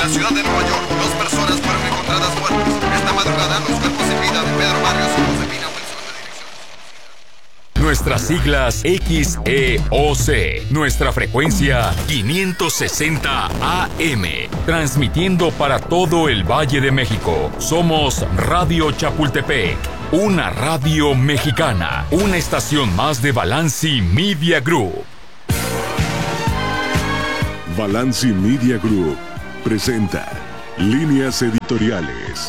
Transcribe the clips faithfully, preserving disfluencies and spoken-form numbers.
la ciudad de Nueva York, dos personas fueron encontradas muertas. Esta madrugada, los cuerpos sin vida de Pedro Barrios y Josefina Wilson de dirección. Nuestras siglas X E O C. Nuestra frecuencia quinientos sesenta A M. Transmitiendo para todo el Valle de México. Somos Radio Chapultepec. Una radio mexicana. Una estación más de Balanci Media Group. Balanci Media Group presenta Líneas Editoriales.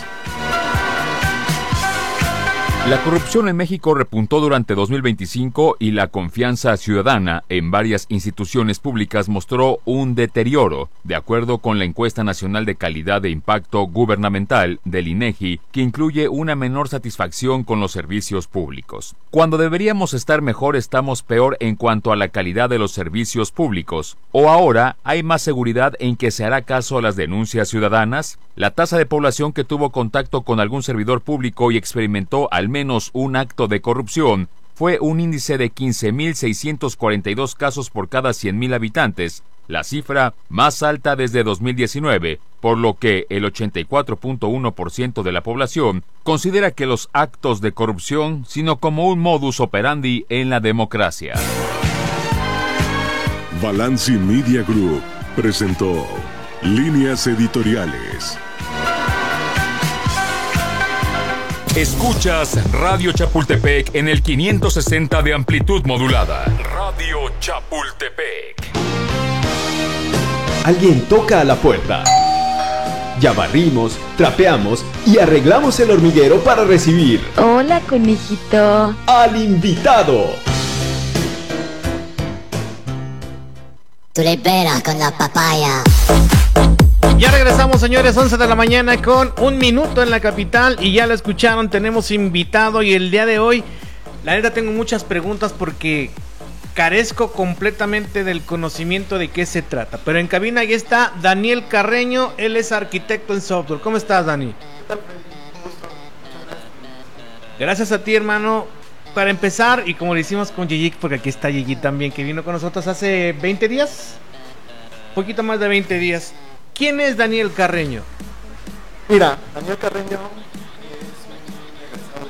La corrupción en México repuntó durante dos mil veinticinco y la confianza ciudadana en varias instituciones públicas mostró un deterioro, de acuerdo con la Encuesta Nacional de Calidad e Impacto Gubernamental del INEGI, que incluye una menor satisfacción con los servicios públicos. Cuando deberíamos estar mejor, estamos peor en cuanto a la calidad de los servicios públicos. ¿O ahora hay más seguridad en que se hará caso a las denuncias ciudadanas? La tasa de población que tuvo contacto con algún servidor público y experimentó al menos un acto de corrupción fue un índice de quince mil seiscientos cuarenta y dos casos por cada cien mil habitantes, la cifra más alta desde dos mil diecinueve, por lo que el ochenta y cuatro punto uno por ciento de la población considera que los actos de corrupción sino como un modus operandi en la democracia. Balanci Media Group presentó Líneas Editoriales. Escuchas Radio Chapultepec en el quinientos sesenta de amplitud modulada. Radio Chapultepec. Alguien toca a la puerta. Ya barrimos, trapeamos y arreglamos el hormiguero para recibir... Hola, conejito. ¡Al invitado! Tú le peras con la papaya. Ya regresamos, señores, once de la mañana con un minuto en la capital y ya lo escucharon, tenemos invitado y el día de hoy, la neta tengo muchas preguntas porque carezco completamente del conocimiento de qué se trata, pero en cabina ya está Daniel Carreño, él es arquitecto en software. ¿Cómo estás, Dani? Gracias a ti, hermano. Para empezar, y como lo hicimos con Gigi, porque aquí está Gigi también, que vino con nosotros hace veinte días, poquito más de veinte días. ¿Quién es Daniel Carreño? Mira, Daniel Carreño es un egresado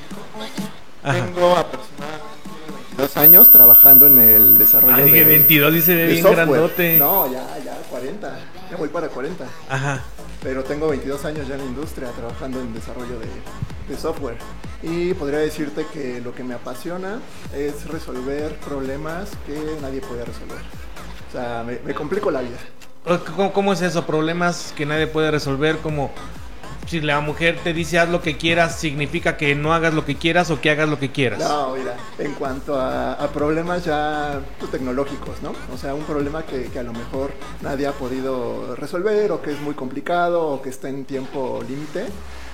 de Politécnico. Tengo aproximadamente veintidós años trabajando en el desarrollo. Ah, dije de veintidós, dice de bien software. Grandote. No, ya, ya, cuarenta. Ya voy para cuarenta. Ajá. Pero tengo veintidós años ya en la industria trabajando en desarrollo de, de software. Y podría decirte que lo que me apasiona es resolver problemas que nadie puede resolver. O sea, me, me complico la vida. ¿Cómo, ¿Cómo es eso? Problemas que nadie puede resolver, como si la mujer te dice haz lo que quieras, ¿significa que no hagas lo que quieras o que hagas lo que quieras? No, mira, en cuanto a, a problemas ya pues, tecnológicos, ¿no? O sea, un problema que, que a lo mejor nadie ha podido resolver o que es muy complicado o que está en tiempo límite.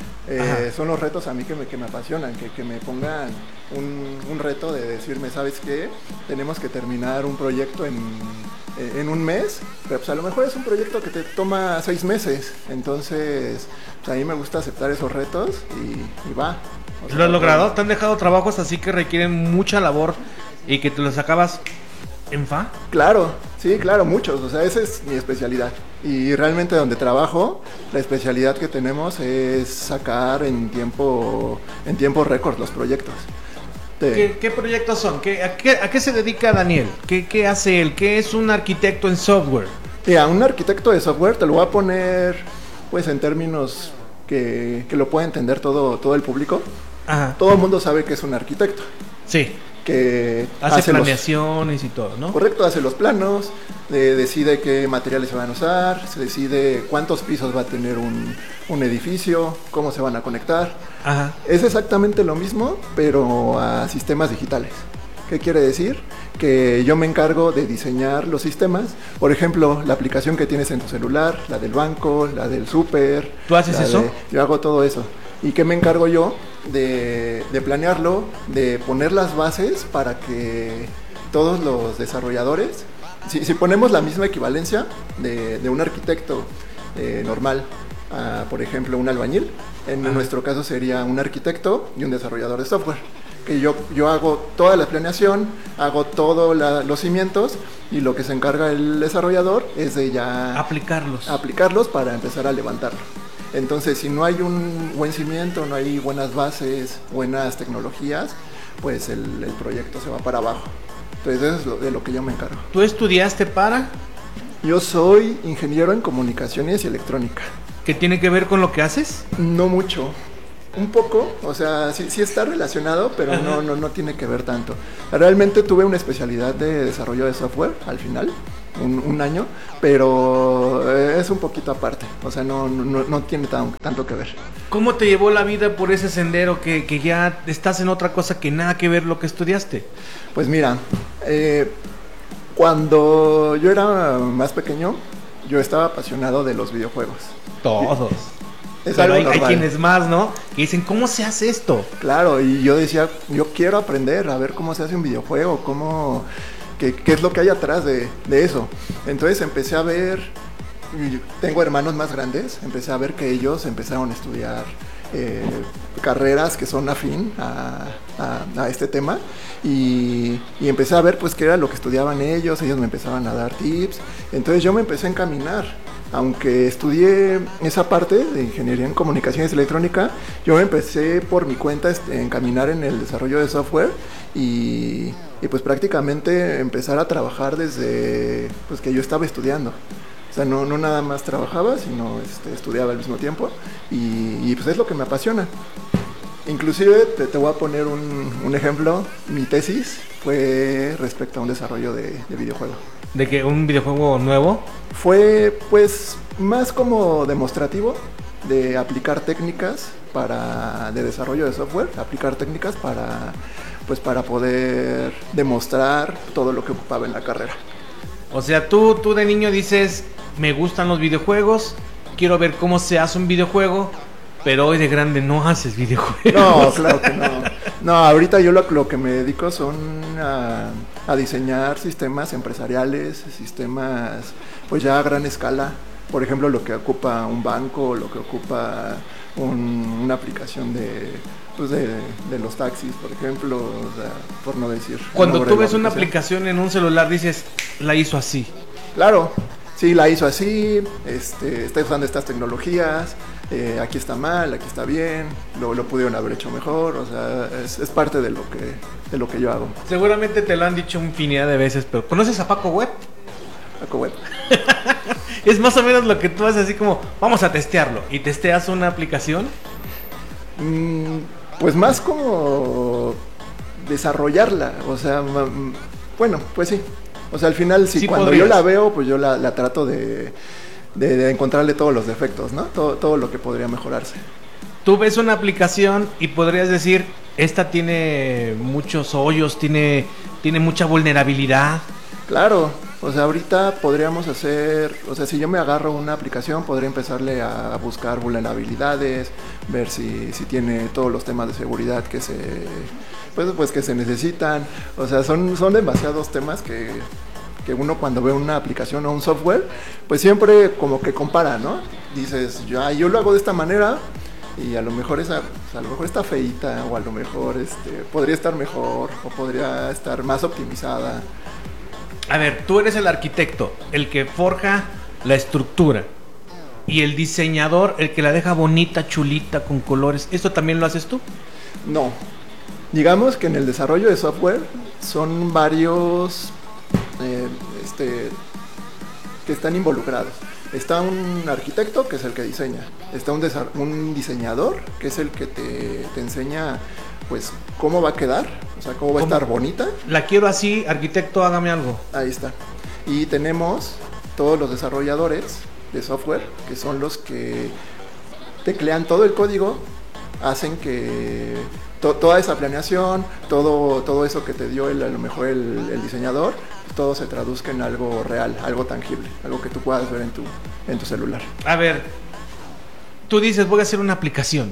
Eh, son los retos a mí que me, que me apasionan, que, que me pongan un, un reto de decirme, ¿sabes qué? Tenemos que terminar un proyecto en, en un mes, pero pues a lo mejor es un proyecto que te toma seis meses, entonces pues a mí me gusta aceptar esos retos y, y va. O sea, ¿lo has logrado? ¿Te han dejado trabajos así que requieren mucha labor y que te los acabas en fa? Claro, sí, claro, muchos, o sea, esa es mi especialidad. Y realmente donde trabajo, la especialidad que tenemos es sacar en tiempo en tiempo récord los proyectos. Te... ¿Qué, ¿Qué proyectos son? ¿Qué, a, qué, ¿A qué se dedica Daniel? ¿Qué, ¿Qué hace él? ¿Qué es un arquitecto en software? Mira, un arquitecto de software te lo voy a poner pues en términos que, que lo pueda entender todo, todo el público. Ajá. Todo el mundo sabe que es un arquitecto. Sí. Que hace, hace los, planeaciones y todo, ¿no? Correcto, hace los planos, de, decide qué materiales se van a usar, se decide cuántos pisos va a tener un, un edificio, cómo se van a conectar. Ajá. Es exactamente lo mismo, pero a sistemas digitales. ¿Qué quiere decir? Que yo me encargo de diseñar los sistemas. Por ejemplo, la aplicación que tienes en tu celular, la del banco, la del súper. ¿Tú haces eso? De, yo hago todo eso. ¿Y qué me encargo yo? De, de planearlo, de poner las bases para que todos los desarrolladores, si, si ponemos la misma equivalencia de, de un arquitecto eh, normal a, por ejemplo, un albañil, en Ajá. nuestro caso sería un arquitecto y un desarrollador de software. que yo, yo hago toda la planeación, hago todos los cimientos, y lo que se encarga el desarrollador es de ya aplicarlos. aplicarlos para empezar a levantarlo. Entonces, si no hay un buen cimiento, no hay buenas bases, buenas tecnologías, pues el, el proyecto se va para abajo. Entonces, eso es lo, de lo que yo me encargo. ¿Tú estudiaste para? Yo soy ingeniero en comunicaciones y electrónica. ¿Qué tiene que ver con lo que haces? No mucho. Un poco, o sea, sí, sí está relacionado, pero no, no, no tiene que ver tanto. Realmente tuve una especialidad de desarrollo de software al final, un, un año, pero es un poquito aparte, o sea, no, no, no tiene tan, tanto que ver. ¿Cómo te llevó la vida por ese sendero que, que ya estás en otra cosa que nada que ver lo que estudiaste? Pues mira, eh, cuando yo era más pequeño, yo estaba apasionado de los videojuegos. Todos. Es Pero algo hay, hay normal. quienes más, ¿no? Que dicen, ¿cómo se hace esto? Claro, y yo decía, yo quiero aprender a ver cómo se hace un videojuego, cómo, qué, qué es lo que hay atrás de, de eso. Entonces empecé a ver, tengo hermanos más grandes, empecé a ver que ellos empezaron a estudiar eh, carreras que son afín a, a, a este tema, y, y empecé a ver pues qué era lo que estudiaban ellos, ellos me empezaban a dar tips, entonces yo me empecé a encaminar. Aunque estudié esa parte de ingeniería en comunicaciones y electrónica, yo me empecé por mi cuenta a encaminar en el desarrollo de software y, y pues prácticamente empezar a trabajar desde pues que yo estaba estudiando. O sea, no, no nada más trabajaba, sino este, estudiaba al mismo tiempo y, y pues es lo que me apasiona. Inclusive te, te voy a poner un, un ejemplo, mi tesis fue respecto a un desarrollo de, de videojuego. ¿De que un videojuego nuevo? Fue pues más como demostrativo de aplicar técnicas para de desarrollo de software, aplicar técnicas para pues para poder demostrar todo lo que ocupaba en la carrera. O sea, tú, tú de niño dices, me gustan los videojuegos, quiero ver cómo se hace un videojuego, pero hoy de grande no haces videojuegos. No, claro que no. No, ahorita yo lo, lo que me dedico son a, a diseñar sistemas empresariales, sistemas pues ya a gran escala. Por ejemplo, lo que ocupa un banco, lo que ocupa un, una aplicación de, pues de, de los taxis, por ejemplo, o sea, por no decir. Cuando no tú ves una aplicación en un celular, dices, la hizo así. Claro, sí, la hizo así, este, está usando estas tecnologías, eh, aquí está mal, aquí está bien, lo, lo pudieron haber hecho mejor, o sea, es, es parte de lo que de lo que yo hago. Seguramente te lo han dicho infinidad de veces, pero ¿conoces a Paco Web? Paco Web. Es más o menos lo que tú haces, así como, vamos a testearlo, y testeas una aplicación. Mm, pues más como desarrollarla, o sea, m- bueno, pues sí. O sea, al final, si Sí cuando podrías. yo la veo, pues yo la, la trato de, de, de encontrarle todos los defectos, ¿no? Todo, todo lo que podría mejorarse. Tú ves una aplicación y podrías decir, esta tiene muchos hoyos, tiene, tiene mucha vulnerabilidad. Claro, o sea, ahorita podríamos hacer, o sea, si yo me agarro una aplicación, podría empezarle a buscar vulnerabilidades, ver si, si tiene todos los temas de seguridad que se, pues, pues que se necesitan. O sea, son, son demasiados temas que, que uno cuando ve una aplicación o un software, pues siempre como que compara, ¿no? Dices, ya, yo lo hago de esta manera y a lo mejor esa, a lo mejor está feíta, o a lo mejor este, podría estar mejor, o podría estar más optimizada. A ver, tú eres el arquitecto, el que forja la estructura, y el diseñador, el que la deja bonita, chulita, con colores. ¿Esto también lo haces tú? No. Digamos que en el desarrollo de software son varios eh, este, que están involucrados. Está un arquitecto, que es el que diseña. Está un, desa- un diseñador, que es el que te, te enseña pues cómo va a quedar, o sea, cómo va a ¿Cómo? estar bonita. La quiero así, arquitecto, hágame algo. Ahí está. Y tenemos todos los desarrolladores de software, que son los que teclean todo el código, hacen que to- toda esa planeación, todo, todo eso que te dio el, a lo mejor el, el diseñador, todo se traduzca en algo real, algo tangible, algo que tú puedas ver en tu, en tu celular. A ver, tú dices, voy a hacer una aplicación.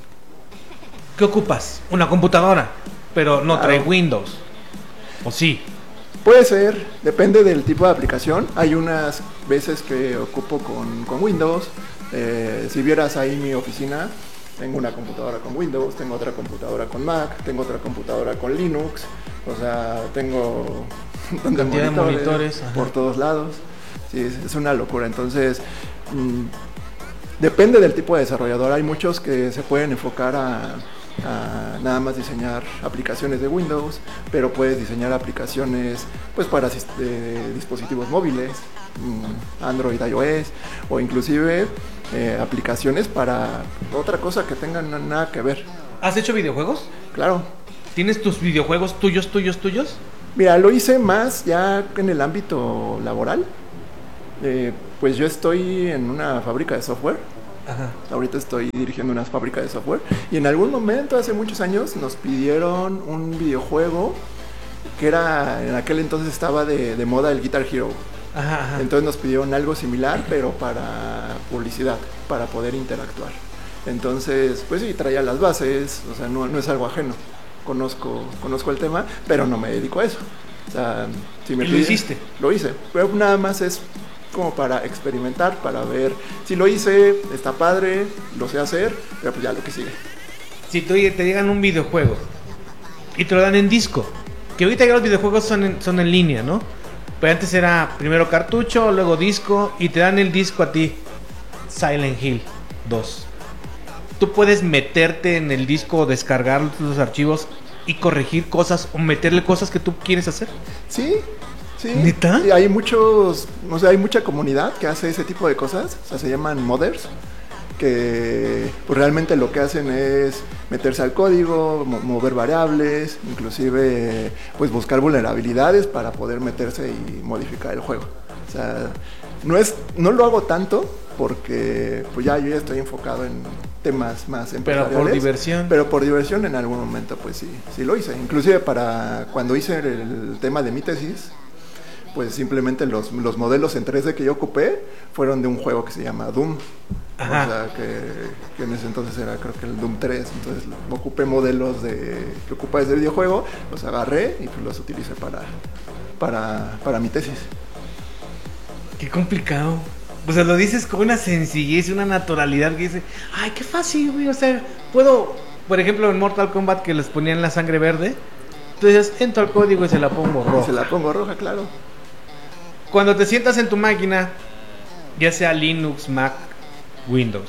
¿Qué ocupas? Una computadora, pero no Claro. trae Windows. ¿O sí? Puede ser, depende del tipo de aplicación. Hay unas veces que ocupo con, con Windows. Eh, si vieras ahí mi oficina, Tengo una computadora con Windows, tengo otra computadora con Mac, tengo otra computadora con Linux, o sea, tengo un montón de monitores, monitores por todos lados. Sí, es, es una locura. Entonces, mmm, depende del tipo de desarrollador. Hay muchos que se pueden enfocar a, a nada más diseñar aplicaciones de Windows, pero puedes diseñar aplicaciones pues para eh, dispositivos móviles, mmm, Android, iOS, o inclusive eh, aplicaciones para otra cosa que tengan nada que ver. ¿Has hecho videojuegos? Claro. ¿Tienes tus videojuegos tuyos, tuyos, tuyos? Mira, lo hice más ya en el ámbito laboral. Eh, pues yo estoy en una fábrica de software. Ajá. Ahorita estoy dirigiendo una fábrica de software. Y en algún momento, hace muchos años, nos pidieron un videojuego que era, en aquel entonces estaba de, de moda el Guitar Hero. Ajá, ajá. Entonces nos pidieron algo similar, pero para publicidad, para poder interactuar. Entonces, pues sí, traía las bases, o sea, no, no es algo ajeno. Conozco, conozco el tema, pero no me dedico a eso. O sea, si me ¿Y piden, lo hiciste? Lo hice, pero nada más es como para experimentar, para ver si lo hice, está padre, lo sé hacer, pero pues ya lo que sigue. Si tú, te llegan un videojuego y te lo dan en disco, que ahorita ya los videojuegos son en, son en línea, ¿no? Pero antes era primero cartucho, luego disco, y te dan el disco a ti, Silent Hill dos. Tú puedes meterte en el disco, descargar los archivos y corregir cosas o meterle cosas que tú quieres hacer. Sí, sí. ¿Neta? Y hay muchos, o sea, hay mucha comunidad que hace ese tipo de cosas, o sea, se llaman modders, que pues realmente lo que hacen es meterse al código, mo- mover variables, inclusive pues buscar vulnerabilidades para poder meterse y modificar el juego. O sea, no es, no lo hago tanto porque pues ya yo ya estoy enfocado en temas más empresariales. Pero por diversión. Pero por diversión en algún momento pues sí, sí lo hice. Inclusive para cuando hice el, el tema de mi tesis, pues simplemente los, los modelos en tres D que yo ocupé fueron de un juego que se llama Doom. Ajá. O sea, que, que en ese entonces era creo que el Doom tres. Entonces ocupé modelos de, que ocupaba ese videojuego, los agarré y pues los utilicé para, para, para mi tesis. Qué complicado. O sea, lo dices con una sencillez, una naturalidad que dice, ay, qué fácil, güey. O sea, puedo, por ejemplo, en Mortal Kombat que les ponían la sangre verde, entonces entro al código y se la pongo roja. Se la pongo roja, claro. Cuando te sientas en tu máquina, ya sea Linux, Mac, Windows,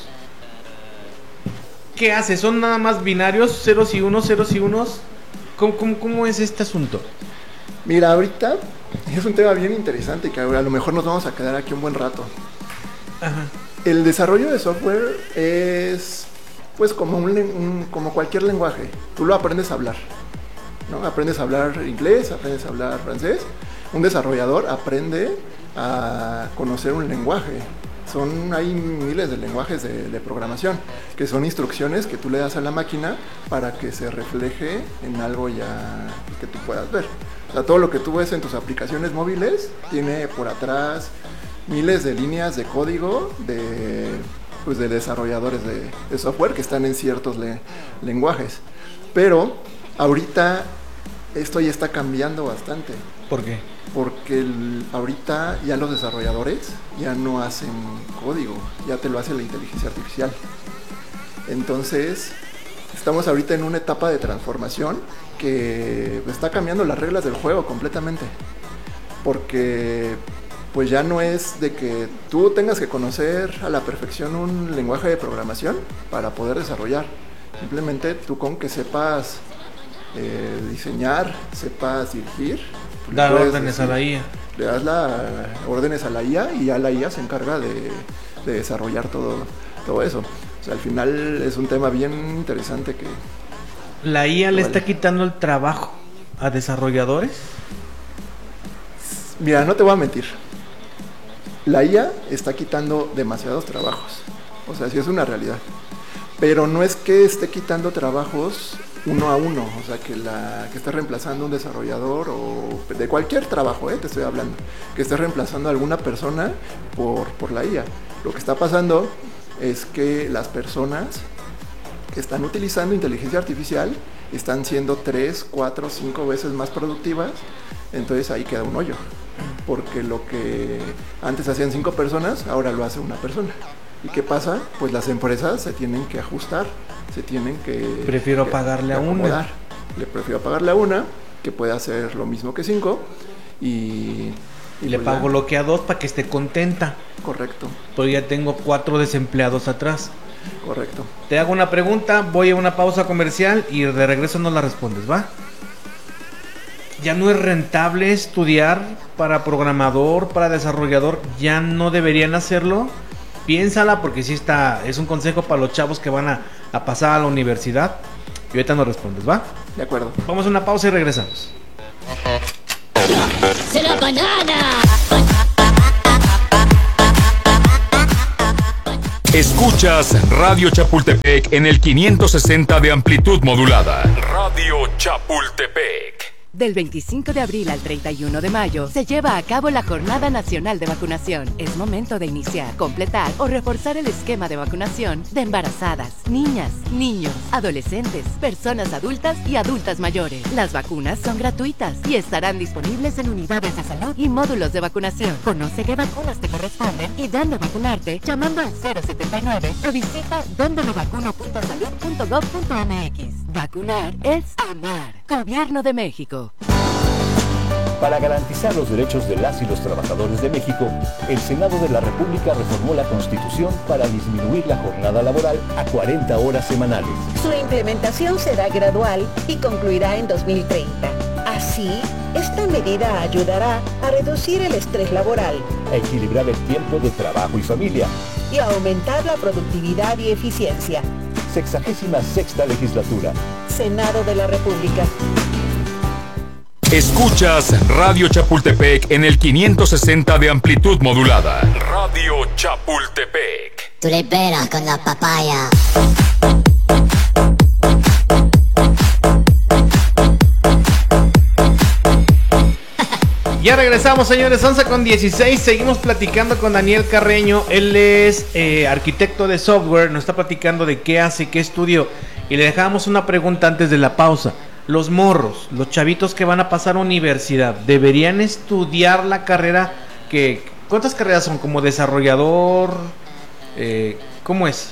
¿qué haces? ¿Son nada más binarios, ceros y unos, ceros y unos? ¿Cómo, cómo, cómo es este asunto? Mira, ahorita es un tema bien interesante que a lo mejor nos vamos a quedar aquí un buen rato. Ajá. El desarrollo de software es pues como, un, un, como cualquier lenguaje. Tú lo aprendes a hablar, ¿no? Aprendes a hablar inglés, aprendes a hablar francés. Un desarrollador aprende a conocer un lenguaje. Son, hay miles de lenguajes de, de programación, que son instrucciones que tú le das a la máquina para que se refleje en algo ya que tú puedas ver. O sea, todo lo que tú ves en tus aplicaciones móviles tiene por atrás miles de líneas de código de, pues de desarrolladores de, de software que están en ciertos le, lenguajes. Pero ahorita esto ya está cambiando bastante. ¿Por qué? Porque el, ahorita ya los desarrolladores ya no hacen código, ya te lo hace la inteligencia artificial. Entonces, estamos ahorita en una etapa de transformación que está cambiando las reglas del juego completamente. Porque pues ya no es de que tú tengas que conocer a la perfección un lenguaje de programación para poder desarrollar. Simplemente tú con que sepas eh, diseñar, sepas dirigir, dar órdenes decir, a la I A. Le das la, órdenes a la I A y ya la I A se encarga de, de desarrollar todo, todo eso. O sea, al final es un tema bien interesante que... ¿La I A le vale. está quitando el trabajo a desarrolladores? Mira, no te voy a mentir. La I A está quitando demasiados trabajos. O sea, sí es una realidad. Pero no es que esté quitando trabajos uno a uno. O sea, que, la, que esté reemplazando a un desarrollador o de cualquier trabajo, ¿eh? Te estoy hablando. Que esté reemplazando a alguna persona por, por la I A. Lo que está pasando es que las personas que están utilizando inteligencia artificial están siendo tres, cuatro, cinco veces más productivas. Entonces ahí queda un hoyo. Porque lo que antes hacían cinco personas, ahora lo hace una persona. ¿Y qué pasa? Pues las empresas se tienen que ajustar, se tienen que... Prefiero que, pagarle que a una. Le prefiero pagarle a una, que puede hacer lo mismo que cinco, y... Y le pago lo que a dos para que esté contenta. Correcto. Pero ya tengo cuatro desempleados atrás. Correcto. Te hago una pregunta, voy a una pausa comercial y de regreso nos la respondes, ¿va? Ya no es rentable estudiar para programador, para desarrollador, ya no deberían hacerlo. Piénsala, porque sí está, es un consejo para los chavos que van a, a pasar a la universidad. Y ahorita nos respondes, ¿va? De acuerdo. Vamos a una pausa y regresamos. ¡Será banana! Escuchas Radio Chapultepec en el quinientos sesenta de amplitud modulada. Radio Chapultepec. Del veinticinco de abril al treinta y uno de mayo se lleva a cabo la Jornada Nacional de Vacunación. Es momento de iniciar, completar o reforzar el esquema de vacunación de embarazadas, niñas, niños, adolescentes, personas adultas y adultas mayores. Las vacunas son gratuitas y estarán disponibles en unidades de salud y módulos de vacunación. Conoce qué vacunas te corresponden y dónde vacunarte llamando al cero setenta y nueve o visita donde me vacuno punto salud punto gov punto mx. Vacunar es amar. Gobierno de México. Para garantizar los derechos de las y los trabajadores de México, el Senado de la República reformó la Constitución para disminuir la jornada laboral a cuarenta horas semanales. Su implementación será gradual y concluirá en dos mil treinta. Así, esta medida ayudará a reducir el estrés laboral, a equilibrar el tiempo de trabajo y familia y a aumentar la productividad y eficiencia. Sexagésima sexta legislatura. Senado de la República. Escuchas Radio Chapultepec en el quinientos sesenta de amplitud modulada. Radio Chapultepec. Tú le veras con la papaya. Ya regresamos, señores, once con dieciséis. Seguimos platicando con Daniel Carreño. Él es eh, arquitecto de software. Nos está platicando de qué hace, qué estudió. Y le dejamos una pregunta antes de la pausa. Los morros, los chavitos que van a pasar a universidad, ¿deberían estudiar la carrera que... ¿Cuántas carreras son? ¿Como desarrollador? Eh, ¿Cómo es?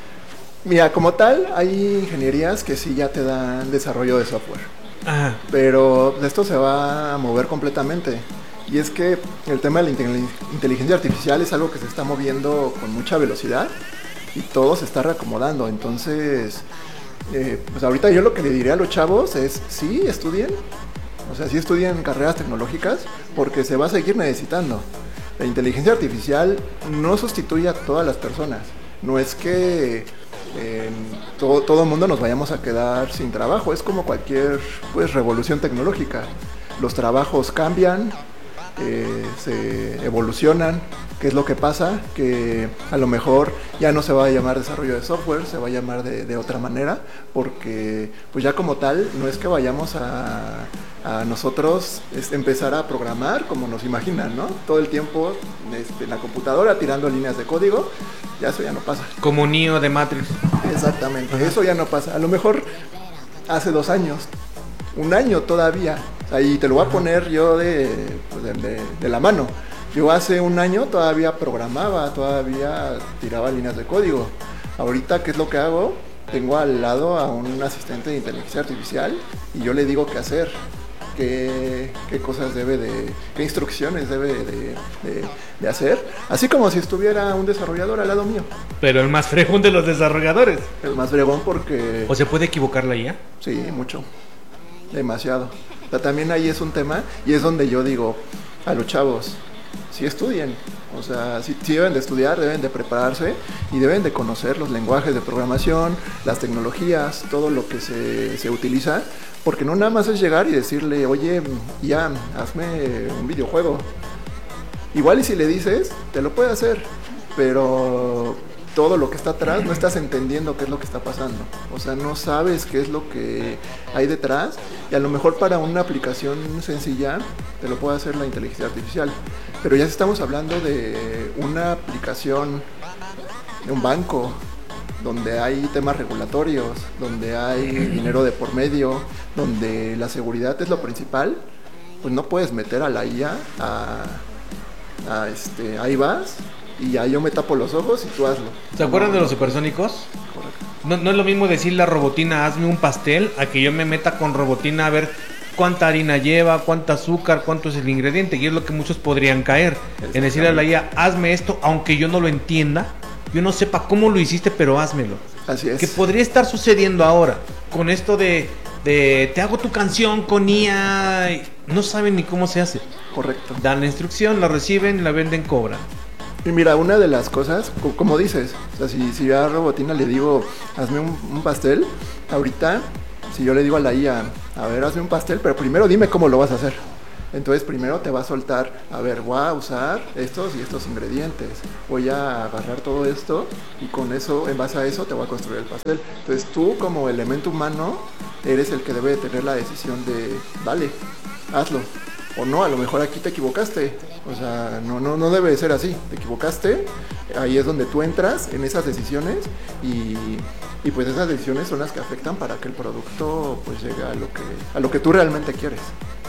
Mira, como tal, hay ingenierías que sí ya te dan desarrollo de software. Ajá. Pero esto se va a mover completamente. Y es que el tema de la inteligencia artificial es algo que se está moviendo con mucha velocidad y todo se está reacomodando. Entonces... Eh, pues ahorita yo lo que le diré a los chavos es sí estudien, o sea, sí estudien carreras tecnológicas porque se va a seguir necesitando. La inteligencia artificial no sustituye a todas las personas, no es que eh, todo, todo el mundo nos vayamos a quedar sin trabajo, es como cualquier pues revolución tecnológica, los trabajos cambian, eh, se evolucionan. ¿Qué es lo que pasa? Que a lo mejor ya no se va a llamar desarrollo de software, se va a llamar de, de otra manera, porque pues ya como tal no es que vayamos a, a nosotros este, empezar a programar como nos imaginan, ¿no? Todo el tiempo este, en la computadora tirando líneas de código, ya eso ya no pasa. Como Neo de Matrix. Exactamente, ajá. Eso ya no pasa. A lo mejor hace dos años, un año todavía, ahí te lo voy a poner yo de, de, de, de la mano. Yo hace un año todavía programaba, todavía tiraba líneas de código. Ahorita, ¿qué es lo que hago? Tengo al lado a un asistente de inteligencia artificial y yo le digo qué hacer, qué, qué cosas debe de, qué instrucciones debe de, de, de hacer, así como si estuviera un desarrollador al lado mío. Pero el más fregón de los desarrolladores. El más fregón porque... ¿O se puede equivocar la I A? Sí, mucho, demasiado. O sea, también ahí es un tema y es donde yo digo a los chavos, sí estudien, o sea, sí, sí deben de estudiar, deben de prepararse y deben de conocer los lenguajes de programación, las tecnologías, todo lo que se, se utiliza, porque no nada más es llegar y decirle, oye, ya, hazme un videojuego. Igual y si le dices, te lo puede hacer, pero todo lo que está atrás no estás entendiendo qué es lo que está pasando, o sea, no sabes qué es lo que hay detrás y a lo mejor para una aplicación sencilla te lo puede hacer la inteligencia artificial, pero ya estamos hablando de una aplicación de un banco donde hay temas regulatorios, donde hay dinero de por medio, donde la seguridad es lo principal, pues no puedes meter a la I A a, a este, ahí vas y ya yo me tapo los ojos y tú hazlo. ¿Se acuerdan de los supersónicos? Correcto. No, no es lo mismo decirle a Robotina, hazme un pastel, a que yo me meta con Robotina a ver cuánta harina lleva, cuánta azúcar, cuánto es el ingrediente, y es lo que muchos podrían caer, en decirle a la I A, hazme esto, aunque yo no lo entienda, yo no sepa cómo lo hiciste, pero házmelo. Así es. Que podría estar sucediendo ahora, con esto de, de te hago tu canción con I A, no saben ni cómo se hace. Correcto. Dan la instrucción, la reciben, la venden, cobran. Y mira, una de las cosas, co- como dices, o sea, si, si yo a Robotina le digo, hazme un, un pastel, ahorita, si yo le digo a la I A, a ver, hazme un pastel, pero primero dime cómo lo vas a hacer. Entonces primero te va a soltar, a ver, voy a usar estos y estos ingredientes, voy a agarrar todo esto y con eso, en base a eso, te voy a construir el pastel. Entonces tú como elemento humano eres el que debe de tener la decisión de, dale, hazlo. O no, a lo mejor aquí te equivocaste. O sea, no, no, no debe de ser así. Te equivocaste, ahí es donde tú entras en esas decisiones y, y pues esas decisiones son las que afectan para que el producto pues llegue a lo que, a lo que tú realmente quieres.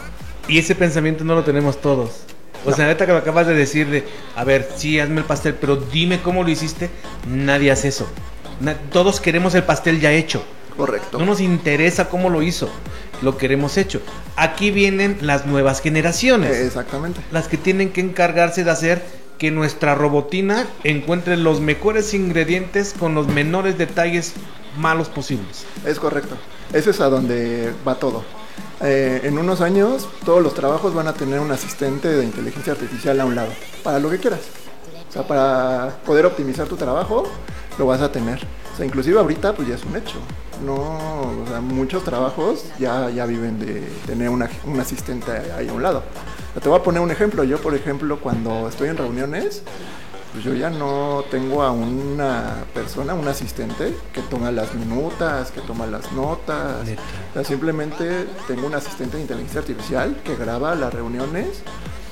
Y ese pensamiento no lo tenemos todos. O No. sea, ahorita que lo acabas de decir de, a ver, sí, hazme el pastel, pero dime cómo lo hiciste, nadie hace eso. Na- todos queremos el pastel ya hecho. Correcto. No nos interesa cómo lo hizo, lo queremos hecho. Aquí vienen las nuevas generaciones. Exactamente. Las que tienen que encargarse de hacer que nuestra Robotina encuentre los mejores ingredientes con los menores detalles malos posibles. Es correcto. Eso es a donde va todo. Eh, en unos años todos los trabajos van a tener un asistente de inteligencia artificial a un lado, para lo que quieras. O sea, para poder optimizar tu trabajo, lo vas a tener. O sea, inclusive ahorita pues ya es un hecho. No, o sea, muchos trabajos ya, ya viven de tener una, un asistente ahí a un lado. O sea, te voy a poner un ejemplo. Yo, por ejemplo, cuando estoy en reuniones, pues yo ya no tengo a una persona, un asistente que toma las minutas, que toma las notas. O sea, simplemente tengo un asistente de inteligencia artificial que graba las reuniones,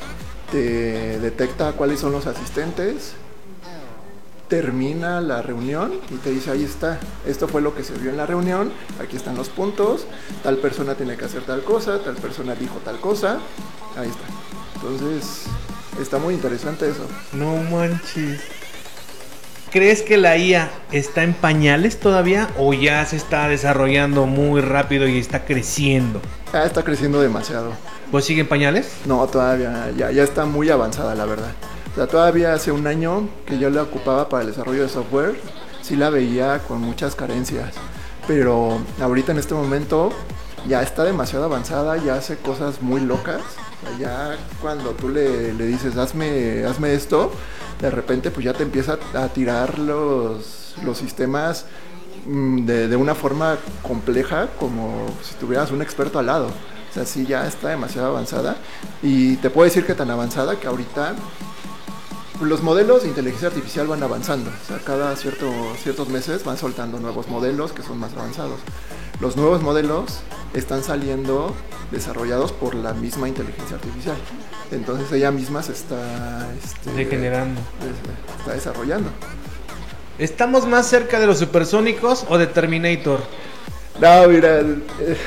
te detecta cuáles son los asistentes, termina la reunión y te dice, ahí está, esto fue lo que se vio en la reunión, aquí están los puntos, tal persona tiene que hacer tal cosa, tal persona dijo tal cosa, ahí está. Entonces, está muy interesante eso. No manches. ¿Crees que la I A está en pañales todavía o ya se está desarrollando muy rápido y está creciendo? Ah, está creciendo demasiado. ¿Pues sigue en pañales? No, todavía, ya, ya está muy avanzada, la verdad. O sea, todavía hace un año que yo la ocupaba para el desarrollo de software, sí la veía con muchas carencias. Pero ahorita en este momento ya está demasiado avanzada, ya hace cosas muy locas. O sea, ya cuando tú le, le dices, hazme, hazme esto, de repente pues ya te empieza a tirar los, los sistemas mmm, de, de una forma compleja, como si tuvieras un experto al lado. O sea, sí ya está demasiado avanzada. Y te puedo decir que tan avanzada que ahorita los modelos de inteligencia artificial van avanzando. O sea, cada cierto, ciertos meses van soltando nuevos modelos que son más avanzados. Los nuevos modelos están saliendo desarrollados por la misma inteligencia artificial. Entonces ella misma se está este, degenerando. Está desarrollando. ¿Estamos más cerca de los supersónicos o de Terminator? No, mira, eh,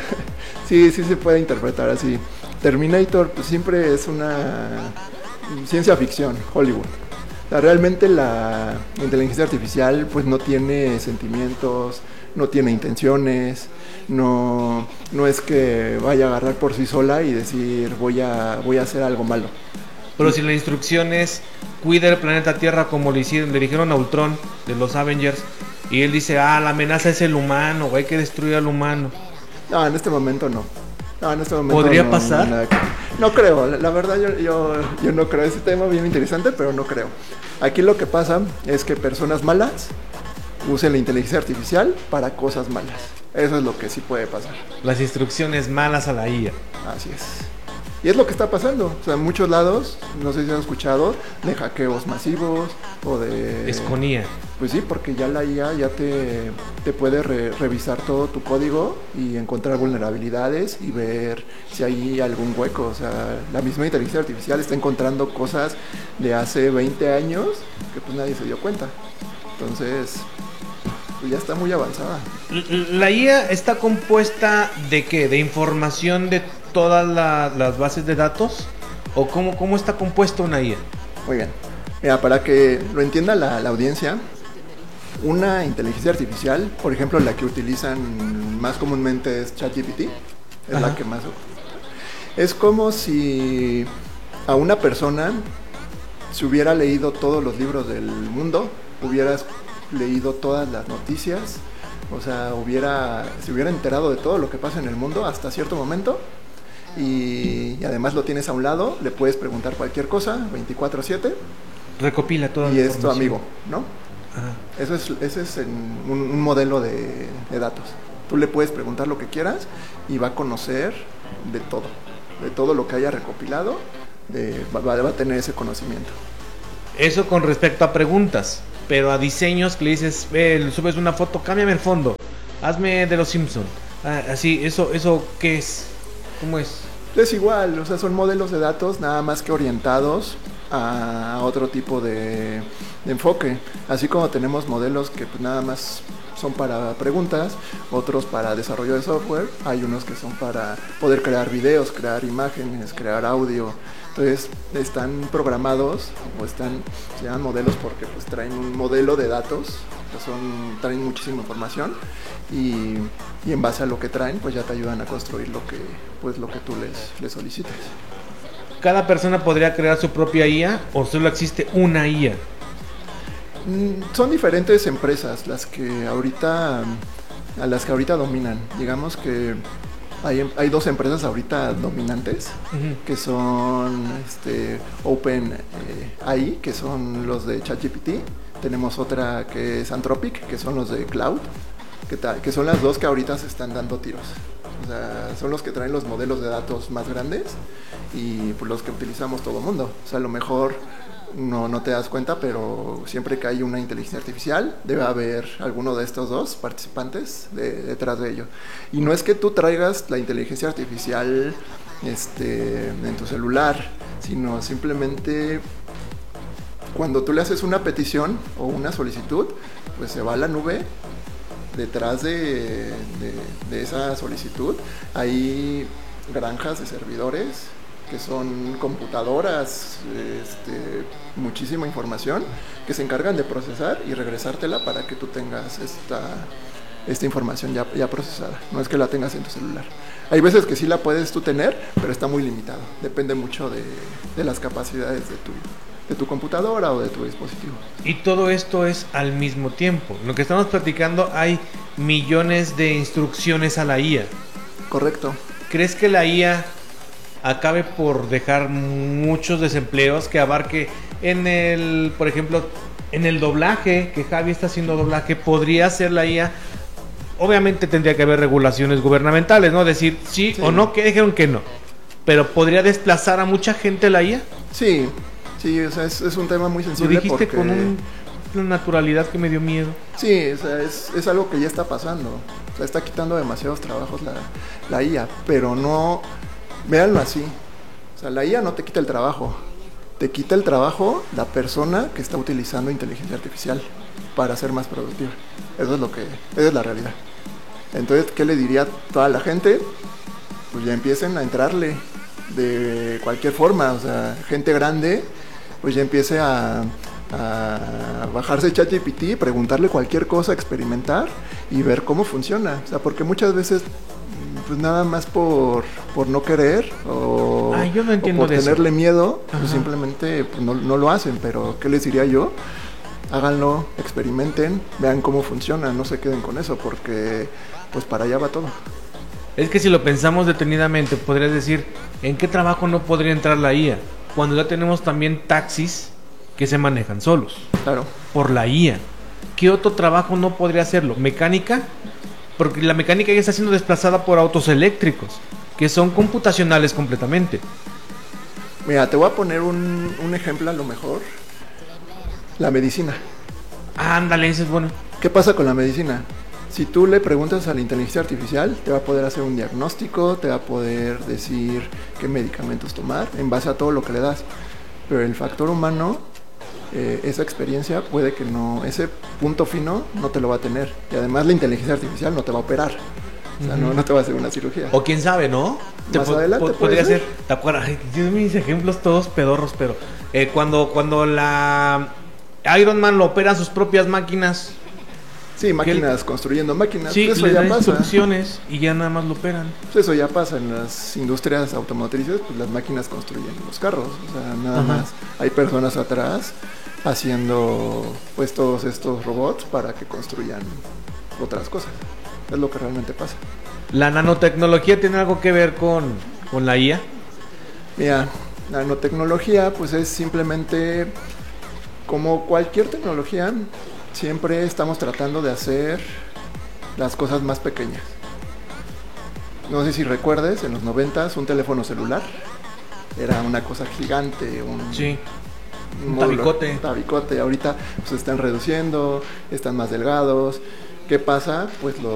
sí, sí se puede interpretar así. Terminator pues, siempre es una ciencia ficción, Hollywood. O sea, realmente la inteligencia artificial pues no tiene sentimientos, no tiene intenciones, no, no es que vaya a agarrar por sí sola y decir voy a, voy a hacer algo malo. Pero si la instrucción es cuida el planeta Tierra como le, hicieron, le dijeron a Ultron de los Avengers, y él dice, ah, la amenaza es el humano, hay que destruir al humano. No, en este momento no. No, en este momento ¿Podría no, pasar? No, no creo, la, la verdad yo, yo, yo no creo. Ese tema bien interesante, pero no creo. Aquí lo que pasa es que personas malas usen la inteligencia artificial para cosas malas. Eso es lo que sí puede pasar. Las instrucciones malas a la I A. Así es. Y es lo que está pasando. O sea, en muchos lados, no sé si han escuchado, de hackeos masivos o de... Esconía. Pues sí, porque ya la I A ya te, te puede re, revisar todo tu código y encontrar vulnerabilidades y ver si hay algún hueco. O sea, la misma inteligencia artificial está encontrando cosas de hace veinte años que pues nadie se dio cuenta. Entonces, pues ya está muy avanzada. ¿La I A está compuesta de qué? ¿De información de todas la, las bases de datos? ¿O cómo, cómo está compuesta una I A? Muy bien. Mira, para que lo entienda la, la audiencia, una inteligencia artificial, por ejemplo, la que utilizan más comúnmente es ChatGPT, es Ajá. la que más... Es como si a una persona se hubiera leído todos los libros del mundo, hubieras leído todas las noticias, o sea, hubiera, se hubiera enterado de todo lo que pasa en el mundo hasta cierto momento, y, y además lo tienes a un lado, le puedes preguntar cualquier cosa, veinticuatro siete. Recopila todo. Y es tu amigo, ¿no? Ajá. Eso es, ese es en un, un modelo de, de datos. Tú le puedes preguntar lo que quieras y va a conocer de todo, de todo lo que haya recopilado, de, va, va a tener ese conocimiento. Eso con respecto a preguntas, pero a diseños que le dices, eh, le subes una foto, cámbiame el fondo, hazme de los Simpsons, ah, así, eso, eso, ¿qué es? ¿Cómo es? Es igual, o sea, son modelos de datos nada más que orientados a otro tipo de, de enfoque, así como tenemos modelos que pues nada más son para preguntas, otros para desarrollo de software, hay unos que son para poder crear videos, crear imágenes, crear audio, entonces están programados o están, se llaman modelos porque pues traen un modelo de datos, son, traen muchísima información y, y en base a lo que traen pues ya te ayudan a construir lo que, pues, lo que tú les, les solicites. ¿Cada persona podría crear su propia I A o solo existe una I A? Son diferentes empresas las que ahorita a las que ahorita dominan. Digamos que hay, hay dos empresas ahorita dominantes, uh-huh. que son este, Open eh, A I, que son los de ChatGPT. Tenemos otra que es Anthropic, que son los de Cloud, que, ta, que son las dos que ahorita se están dando tiros. O sea, son los que traen los modelos de datos más grandes y pues, los que utilizamos todo el mundo. O sea, a lo mejor no, no te das cuenta, pero siempre que hay una inteligencia artificial debe haber alguno de estos dos participantes de, detrás de ello. Y no es que tú traigas la inteligencia artificial este, en tu celular, sino simplemente cuando tú le haces una petición o una solicitud, pues se va a la nube. Detrás de, de, de esa solicitud hay granjas de servidores que son computadoras, este, muchísima información que se encargan de procesar y regresártela para que tú tengas esta, esta información ya, ya procesada. No es que la tengas en tu celular. Hay veces que sí la puedes tú tener, pero está muy limitado. Depende mucho de, de las capacidades de tu, de tu computadora o de tu dispositivo. Y todo esto es al mismo tiempo. Lo que estamos platicando, hay millones de instrucciones a la I A. Correcto. ¿Crees que la I A acabe por dejar muchos desempleos, que abarque en el, por ejemplo, en el doblaje, que Javi está haciendo doblaje, podría ser la I A? Obviamente tendría que haber regulaciones gubernamentales, ¿no? Decir sí, sí. o no, que dijeron que no. Pero ¿podría desplazar a mucha gente la I A? Sí, sí, o sea, es, es un tema muy sensible. Lo dijiste porque... con un, una naturalidad que me dio miedo. Sí, o sea, es, es algo que ya está pasando. O sea, está quitando demasiados trabajos la, la I A, pero no... Véanlo así, o sea, la I A no te quita el trabajo, te quita el trabajo la persona que está utilizando inteligencia artificial para ser más productiva. Eso es lo que, esa es la realidad. Entonces, ¿qué le diría a toda la gente? Pues ya empiecen a entrarle de cualquier forma, o sea, gente grande, pues ya empiece a, a bajarse ChatGPT, preguntarle cualquier cosa, experimentar y ver cómo funciona. O sea, porque muchas veces pues nada más por, por no querer o, Ay, yo no entiendo o por de tenerle eso. miedo, pues simplemente pues no, no lo hacen. Pero ¿qué les diría yo? Háganlo, experimenten, vean cómo funciona, no se queden con eso, porque pues para allá va todo. Es que si lo pensamos detenidamente, podrías decir, ¿en qué trabajo no podría entrar la I A? Cuando ya tenemos también taxis que se manejan solos. Claro. Por la I A. ¿Qué otro trabajo no podría hacerlo? ¿Mecánica? Porque la mecánica ya está siendo desplazada por autos eléctricos, que son computacionales completamente. Mira, te voy a poner un, un ejemplo a lo mejor. La medicina. Ándale, ese es bueno. ¿Qué pasa con la medicina? Si tú le preguntas a la inteligencia artificial, te va a poder hacer un diagnóstico, te va a poder decir qué medicamentos tomar en base a todo lo que le das. Pero el factor humano, eh, esa experiencia puede que no, ese punto fino no te lo va a tener. Y además la inteligencia artificial no te va a operar. O sea, uh-huh. no, no te va a hacer una cirugía. O quién sabe, ¿no? Más po- adelante po- podría ser. ¿Te acuerdas? Ay, Dios, mis ejemplos todos pedorros, pero eh, cuando, cuando la Iron Man lo opera sus propias máquinas. Sí, máquinas él, construyendo máquinas. Sí, eso les ya dan pasa. instrucciones y ya nada más lo operan. Pues eso ya pasa en las industrias automotrices, pues las máquinas construyen los carros. O sea, nada Ajá. más hay personas atrás haciendo pues todos estos robots para que construyan otras cosas. Es lo que realmente pasa. ¿La nanotecnología tiene algo que ver con, con la I A? Mira, la nanotecnología pues es simplemente como cualquier tecnología, siempre estamos tratando de hacer las cosas más pequeñas. No sé si recuerdes, en los noventas un teléfono celular era una cosa gigante, un, sí. un, un tabicote. Un tabicote. Ahorita se pues, están reduciendo, están más delgados. ¿Qué pasa? Pues los